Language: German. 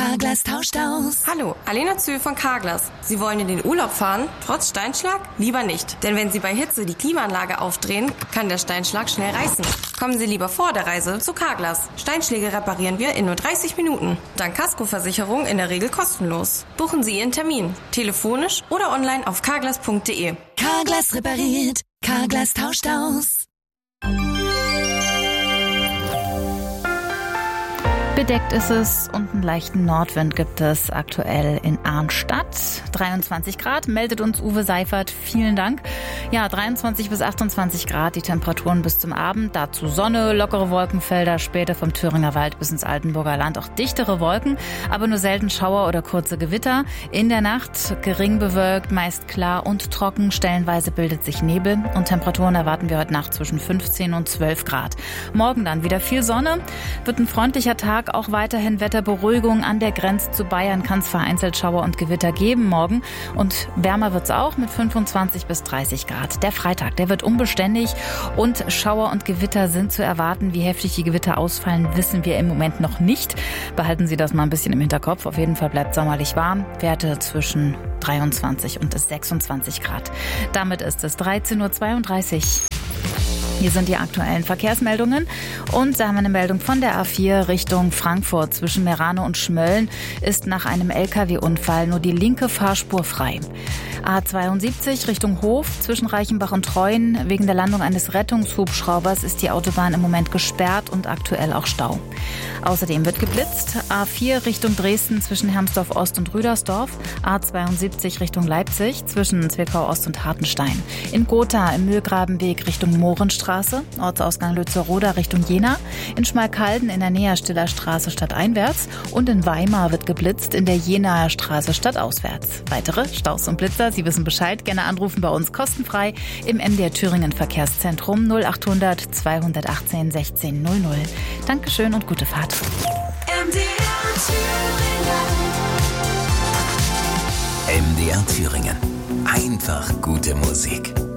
Carglass tauscht aus. Hallo, Alena Zühl von Carglass. Sie wollen in den Urlaub fahren, trotz Steinschlag? Lieber nicht. Denn wenn Sie bei Hitze die Klimaanlage aufdrehen, kann der Steinschlag schnell reißen. Kommen Sie lieber vor der Reise zu Carglass. Steinschläge reparieren wir in nur 30 Minuten. Dank Kaskoversicherung in der Regel kostenlos. Buchen Sie Ihren Termin. Telefonisch oder online auf carglass.de. Carglass repariert. Carglass tauscht aus. Bedeckt ist es und einen leichten Nordwind gibt es aktuell in Arnstadt. 23 Grad, meldet uns Uwe Seifert. Vielen Dank. Ja, 23 bis 28 Grad, die Temperaturen bis zum Abend. Dazu Sonne, lockere Wolkenfelder, später vom Thüringer Wald bis ins Altenburger Land auch dichtere Wolken, aber nur selten Schauer oder kurze Gewitter. In der Nacht gering bewölkt, meist klar und trocken. Stellenweise bildet sich Nebel und Temperaturen erwarten wir heute Nacht zwischen 15 und 12 Grad. Morgen dann wieder viel Sonne, wird ein freundlicher Tag. Auch weiterhin Wetterberuhigung. An der Grenze zu Bayern kann es vereinzelt Schauer und Gewitter geben morgen. Und wärmer wird es auch mit 25 bis 30 Grad. Der Freitag, der wird unbeständig und Schauer und Gewitter sind zu erwarten. Wie heftig die Gewitter ausfallen, wissen wir im Moment noch nicht. Behalten Sie das mal ein bisschen im Hinterkopf. Auf jeden Fall bleibt sommerlich warm. Werte zwischen 23 und 26 Grad. Damit ist es 13.32 Uhr. Hier sind die aktuellen Verkehrsmeldungen und da haben wir eine Meldung von der A4 Richtung Frankfurt. Zwischen Merano und Schmölln ist nach einem LKW-Unfall nur die linke Fahrspur frei. A72 Richtung Hof zwischen Reichenbach und Treuen. Wegen der Landung eines Rettungshubschraubers ist die Autobahn im Moment gesperrt und aktuell auch Stau. Außerdem wird geblitzt. A4 Richtung Dresden zwischen Hermsdorf Ost und Rüdersdorf. A72 Richtung Leipzig zwischen Zwickau Ost und Hartenstein. In Gotha im Mühlgrabenweg Richtung Mohrenstraße. Ortsausgang Lützeroda Richtung Jena. In Schmalkalden in der Näherstiller Straße stadteinwärts. Und in Weimar wird geblitzt in der Jenaer Straße stadtauswärts. Weitere Staus und Blitzer, Sie wissen Bescheid, gerne anrufen bei uns kostenfrei im MDR Thüringen Verkehrszentrum 0800 218 16 00. Dankeschön und gute Fahrt. MDR Thüringen. Einfach gute Musik.